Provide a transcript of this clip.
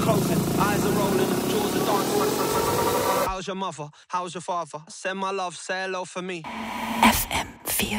closing, eyes are rolling, jaws are dancing. How's your mother? How's your father? Send my love, say hello for me. FM.